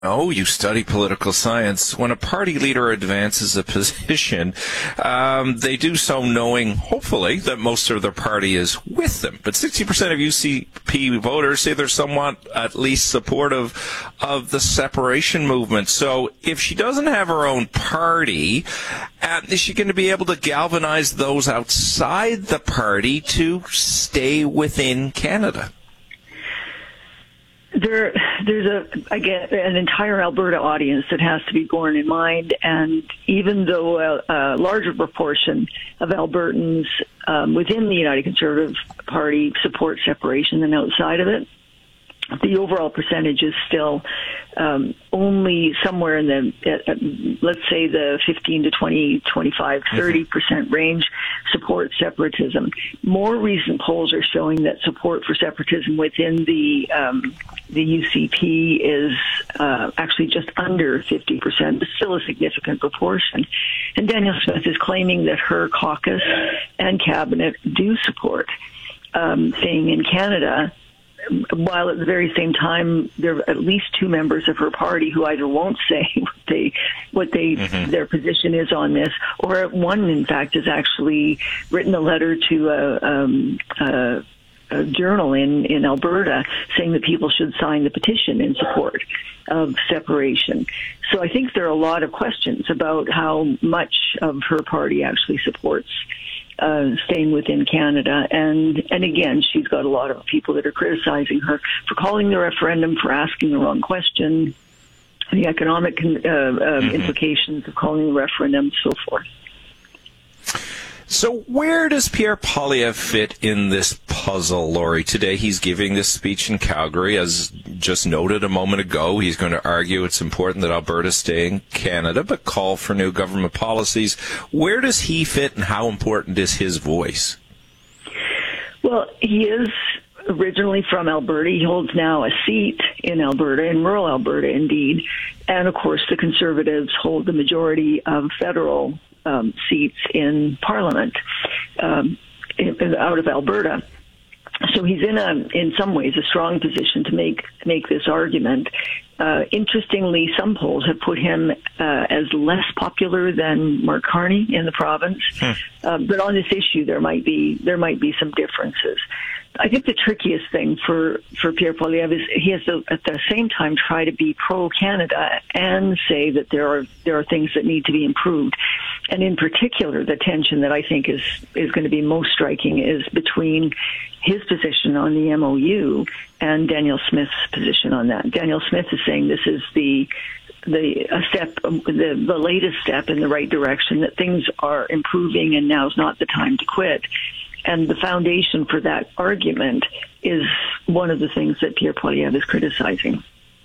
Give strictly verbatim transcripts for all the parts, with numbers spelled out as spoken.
Oh, you study political science. When a party leader advances a position, um, they do so knowing, hopefully, that most of their party is with them. But sixty percent of U C P voters say they're somewhat at least supportive of the separation movement. So if she doesn't have her own party, uh, is she going to be able to galvanize those outside the party to stay within Canada? There, there's a again an entire Alberta audience that has to be borne in mind, and even though a, a larger proportion of Albertans um, within the United Conservative Party support separation than outside of it, the overall percentage is still um, only somewhere in the, uh, let's say, the fifteen to twenty, twenty-five, thirty percent range support separatism. More recent polls are showing that support for separatism within the um, the U C P is uh, actually just under fifty percent, but still a significant proportion. And Danielle Smith is claiming that her caucus and cabinet do support um, staying in Canada, while at the very same time, there are at least two members of her party who either won't say what they, what they, mm-hmm. their position is on this, or one, in fact, has actually written a letter to a, um, a, a journal in, in Alberta saying that people should sign the petition in support of separation. So I think there are a lot of questions about how much of her party actually supports Uh, staying within Canada. And, and again, she's got a lot of people that are criticizing her for calling the referendum, for asking the wrong question, the economic uh, uh, mm-hmm. implications of calling the referendum, so forth. So where does Pierre Poilievre fit in this puzzle, Laurie? Today he's giving this speech in Calgary. As just noted a moment ago, he's going to argue it's important that Alberta stay in Canada, but call for new government policies. Where does he fit, and how important is his voice? Well, he is originally from Alberta. He holds now a seat in Alberta, in rural Alberta indeed. And of course, the Conservatives hold the majority of federal Um, seats in Parliament um, in, out of Alberta. So he's in a, in some ways, a strong position to make make this argument. Uh, interestingly, some polls have put him uh, as less popular than Mark Carney in the province. Hmm. Uh, but on this issue, there might be there might be some differences. I think the trickiest thing for, for Pierre Poilievre is he has to, at the same time, try to be pro-Canada and say that there are there are things that need to be improved. And in particular, the tension that I think is, is going to be most striking is between his position on the M O U and Danielle Smith's position on that. Danielle Smith is saying this is the the a step, the, the latest step in the right direction, that things are improving and now's not the time to quit. And the foundation for that argument is one of the things that Pierre Poilievre is criticizing.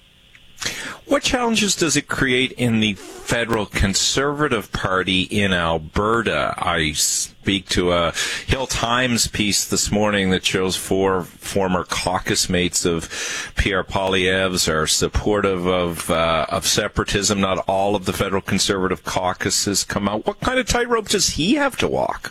What challenges does it create in the federal Conservative Party in Alberta? I speak to a Hill Times piece this morning that shows four former caucus mates of Pierre Poilievre's are supportive of uh, of separatism. Not all of the federal Conservative caucus has come out. What kind of tightrope does he have to walk?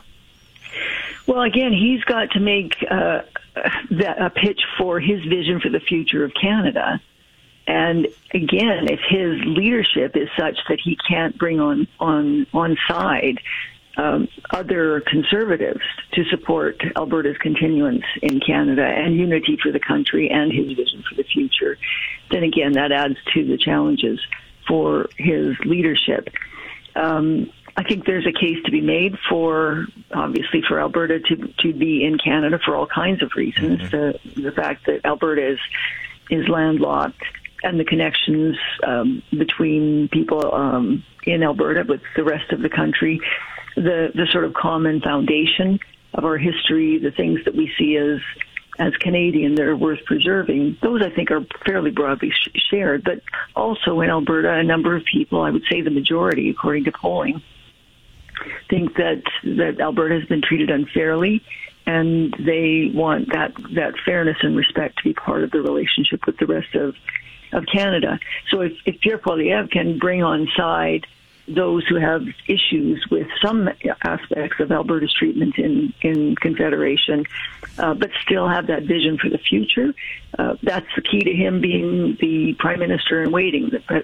Well, again, he's got to make uh, that, a pitch for his vision for the future of Canada. And again, if his leadership is such that he can't bring on on, on side um, other Conservatives to support Alberta's continuance in Canada and unity for the country and his vision for the future, then again, that adds to the challenges for his leadership. Um, I think there's a case to be made for, obviously, for Alberta to to be in Canada for all kinds of reasons. Mm-hmm. The, the fact that Alberta is is landlocked, and the connections um, between people um, in Alberta with the rest of the country, the the sort of common foundation of our history, the things that we see as as Canadian that are worth preserving, those I think are fairly broadly sh- shared. But also in Alberta, a number of people, I would say the majority, according to polling, think that that Alberta has been treated unfairly, and they want that that fairness and respect to be part of the relationship with the rest of of Canada. So if, if Pierre Poilievre can bring on side those who have issues with some aspects of Alberta's treatment in, in Confederation, uh, but still have that vision for the future. Uh, that's the key to him being the Prime Minister in waiting, the